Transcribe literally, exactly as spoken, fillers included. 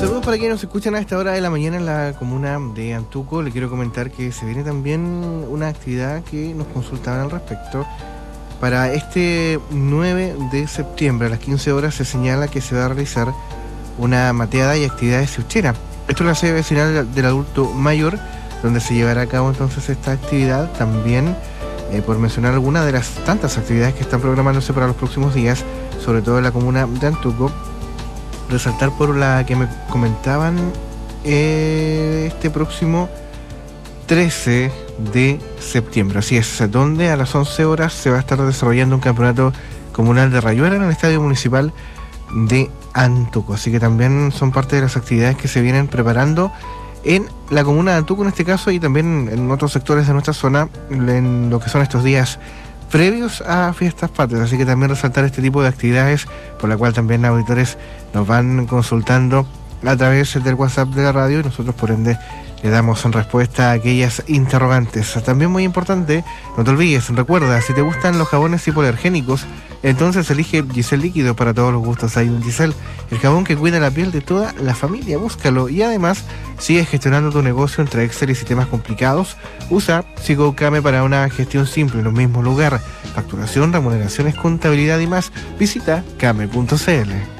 Saludos para quienes nos escuchan a esta hora de la mañana en la comuna de Antuco. Le quiero comentar que se viene también una actividad que nos consultaban al respecto. Para este nueve de septiembre a las quince horas se señala que se va a realizar una mateada y actividades siuchera. Esto es la sede vecinal del adulto mayor, donde se llevará a cabo entonces esta actividad. También, eh, por mencionar algunas de las tantas actividades que están programándose para los próximos días, sobre todo en la comuna de Antuco, resaltar por la que me comentaban eh, este próximo trece de septiembre. Así es, donde a las once horas se va a estar desarrollando un campeonato comunal de rayuela en el Estadio Municipal de Antuco. Así que también son parte de las actividades que se vienen preparando en la comuna de Antuco en este caso, y también en otros sectores de nuestra zona en lo que son estos días previos a Fiestas Patrias. Así que también resaltar este tipo de actividades, por la cual también auditores nos van consultando a través del WhatsApp de la radio, y nosotros por ende le damos en respuesta a aquellas interrogantes. También muy importante, no te olvides, recuerda, si te gustan los jabones hipoalergénicos, entonces elige Giselle Líquido. Para todos los gustos hay un Giselle, el jabón que cuida la piel de toda la familia. Búscalo. Y además, sigue gestionando tu negocio entre Excel y sistemas complicados. Usa Psicocame para una gestión simple en un mismo lugar. Facturación, remuneraciones, contabilidad y más. Visita came punto c l.